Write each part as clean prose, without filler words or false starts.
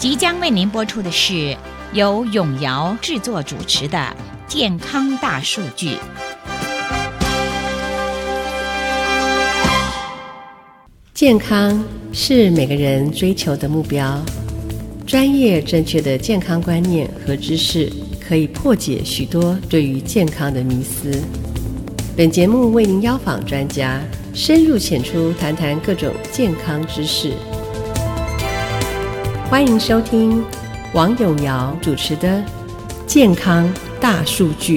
即将为您播出的是由永尧制作主持的《健康大数据》。 健康是每个人追求的目标，专业正确的健康观念和知识可以破解许多对于健康的迷思。本节目为您邀访专家，深入浅出谈谈各种健康知识。欢迎收听王永尧主持的《健康大数据》。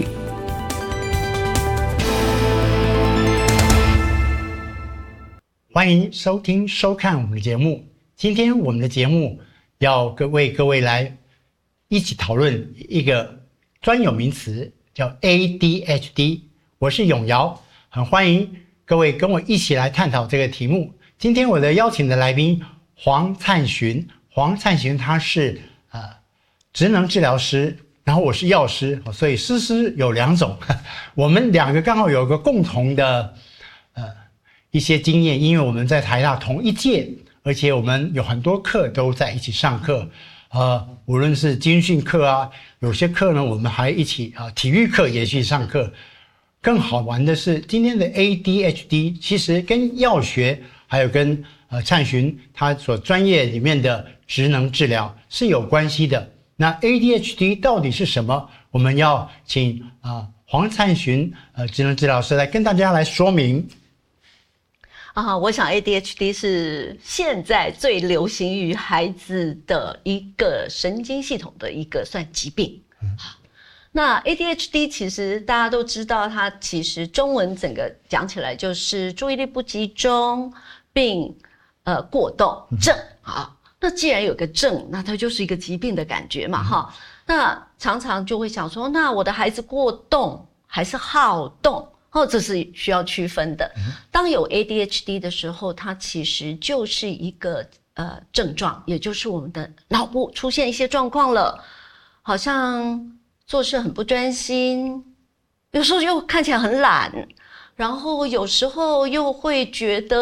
欢迎收听收看我们的节目。今天我们的节目要为各位来一起讨论一个专有名词，叫 ADHD。我是永尧，很欢迎各位跟我一起来探讨这个题目。今天我的邀请的来宾黄灿寻，他是职能治疗师，然后我是药师，所以师有两种。我们两个刚好有个共同的一些经验，因为我们在台大同一届，而且我们有很多课都在一起上课，无论是军训课啊，有些课呢我们还一起体育课也去上课。更好玩的是，今天的 ADHD 其实跟药学还有跟灿寻他所专业里面的职能治疗是有关系的。那 ADHD 到底是什么？我们要请黄灿寻职能治疗师来跟大家来说明。 我想 ADHD 是现在最流行于孩子的一个神经系统的一个算疾病。那 ADHD 其实大家都知道，它其实中文整个讲起来就是注意力不集中并过动症。好，那既然有个症，那它就是一个疾病的感觉嘛。那常常就会想说，那我的孩子过动还是好动？这是需要区分的。当有 ADHD 的时候，它其实就是一个症状，也就是我们的脑部出现一些状况了，好像做事很不专心，有时候又看起来很懒，然后有时候又会觉得